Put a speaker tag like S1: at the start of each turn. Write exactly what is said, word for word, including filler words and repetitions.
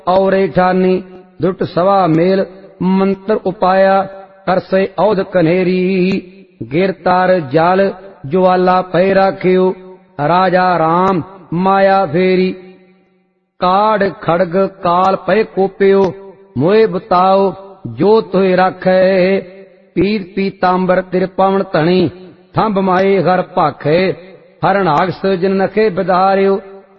S1: औरे ठानी दुट सवा मेल मंत्र उपाया करसे औध कन्हेरी गिरतार जाल ज्वाला पै राख्यो राजा राम माया फेरी काड़ खड़ग काल पै कोप्यो मोए बताओ जो तोय राखै पीत पीतांबर तिर पवन धनी थंब माए हर भाखे हरनागस जिन नखे बधार्यो